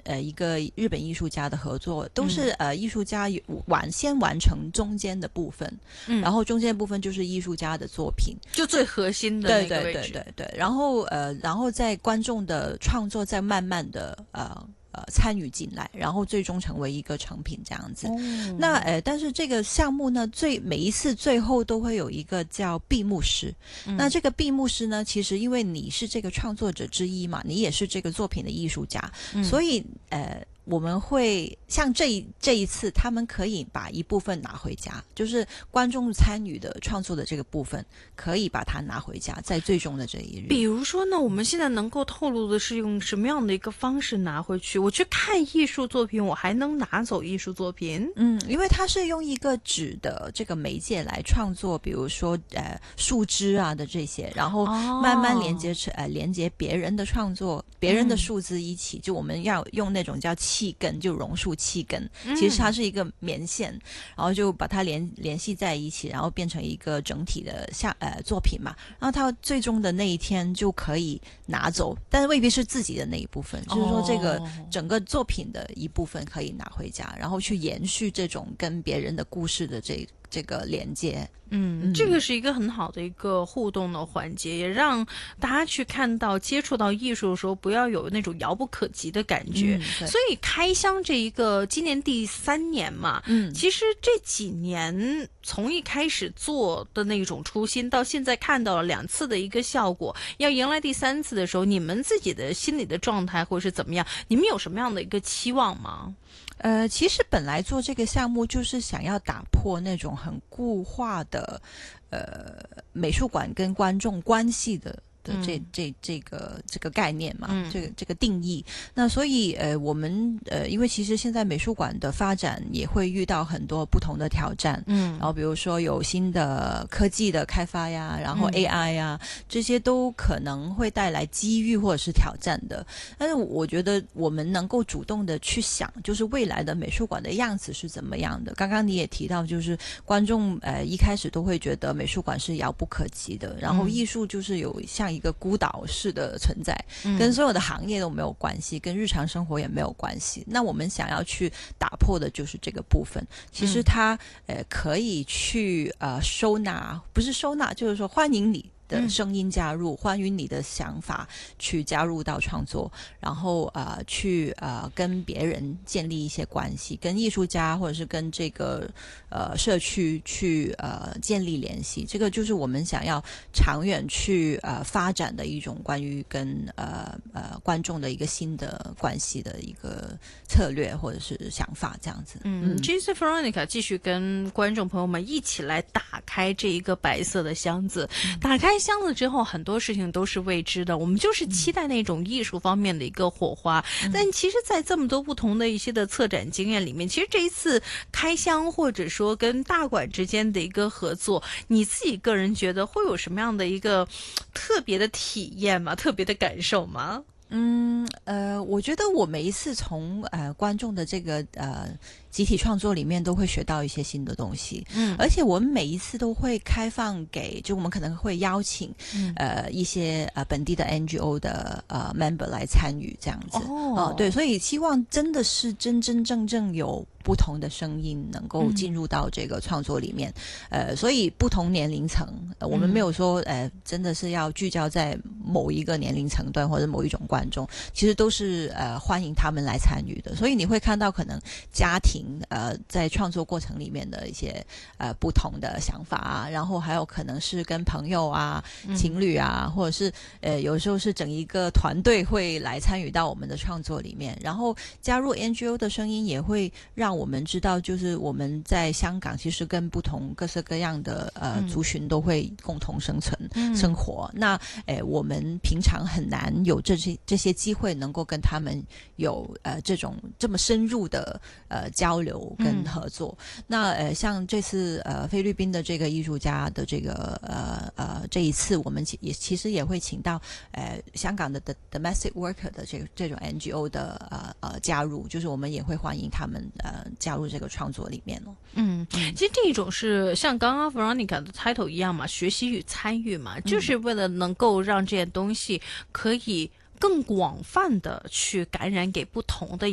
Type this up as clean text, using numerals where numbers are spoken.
一个日本艺术家的合作，都是艺术家先完成中间的部分，然后中间的部分就是艺术家的作品， 就最核心的那个位置。 对，然后在观众的创作再慢慢的参与进来，然后最终成为一个成品这样子。那但是这个项目呢，每一次最后都会有一个叫闭幕式。那这个闭幕式呢，其实因为你是这个创作者之一嘛，你也是这个作品的艺术家，所以我们会像这一次，他们可以把一部分拿回家，就是观众参与的创作的这个部分，可以把它拿回家，在最终的这一日。 比如说呢，我们现在能够透露的是用什么样的一个方式拿回去？我去看艺术作品，我还能拿走艺术作品？ 因为它是用一个纸的这个媒介来创作，比如说树枝啊的这些，然后慢慢连接别人的创作，别人的树枝一起，就我们要用那种叫气根，就榕树气根，其实它是一个棉线，然后就把它联系在一起，然后变成一个整体的作品嘛。然后它最终的那一天就可以拿走，但是未必是自己的那一部分，就是说这个整个作品的一部分可以拿回家，然后去延续这种跟别人的故事的这个连接。 这个是一个很好的一个互动的环节，也让大家去看到接触到艺术的时候不要有那种遥不可及的感觉。所以开箱这一个今年第3年嘛，其实这几年从一开始做的那种初心到现在看到了2次的一个效果，要迎来第3次的时候，你们自己的心理的状态或是怎么样，你们有什么样的一个期望吗？ 其实本来做这个项目就是想要打破那种很固化的美术馆跟观众关系的这个概念嘛，这个定义。那所以我们因为其实现在美术馆的发展也会遇到很多不同的挑战，然后比如说有新的科技的开发呀，然后 AI 呀，这些都可能会带来机遇或者是挑战的。但是我觉得我们能够主动的去想，就是未来的美术馆的样子是怎么样的。刚刚你也提到，就是观众一开始都会觉得美术馆是遥不可及的，然后艺术就是有像一个孤岛式的存在，跟所有的行业都没有关系，跟日常生活也没有关系。那我们想要去打破的就是这个部分。其实它可以去收纳，不是收纳，就是说欢迎你的声音加入，欢迎你的想法去加入到创作，然后去跟别人建立一些关系，跟艺术家或者是跟这个社区去建立联系。这个就是我们想要长远去发展的一种关于跟观众的一个新的关系的一个策略或者是想法这样子。 这次 Veronica 继续跟观众朋友们一起来打开这一个白色的箱子，打开箱子之后很多事情都是未知的，我们就是期待那种艺术方面的一个火花。但其实在这么多不同的一些的策展经验里面，其实这一次开箱或者说跟大馆之间的一个合作，你自己个人觉得会有什么样的一个特别的体验吗？特别的感受吗？ 我觉得我每一次从观众的这个集体创作里面都会学到一些新的东西，而且我们每一次都会开放给，就我们可能会邀请一些本地的 NGO 的member 来参与这样子。对，所以希望真的是真真正正有不同的声音能够进入到这个创作里面，所以不同年龄层，我们没有说真的是要聚焦在某一个年龄层段或者某一种观众，其实都是欢迎他们来参与的。所以你会看到可能家庭在创作过程里面的一些不同的想法啊，然后还有可能是跟朋友啊、情侣啊，或者是有时候是整一个团队会来参与到我们的创作里面，然后加入 NGO 的声音也会让我们知道，就是我们在香港其实跟不同各式各样的族群都会共同生存、生活。那我们平常很难有这些机会能够跟他们有这种这么深入的交流跟合作。那像这次菲律宾的这个艺术家的这个这一次我们其实也会请到香港的 domestic worker 的这种 NGO 的加入，就是我们也会欢迎他们加入这个创作里面哦。 其实这一种是像刚刚 Veronica 的 title 一样嘛，学习与参与嘛，就是为了能够让这些东西可以更广泛的去感染给不同的